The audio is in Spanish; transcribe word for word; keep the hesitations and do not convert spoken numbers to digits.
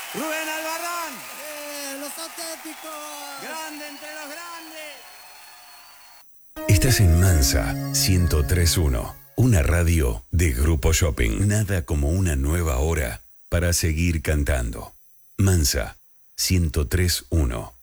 Rubén Albarrán. ¡Eh, los auténticos! Grande entre los grandes. Estás en Mansa ciento tres punto uno, una radio de Grupo Shopping. Nada como una nueva hora para seguir cantando. Mansa ciento tres punto uno.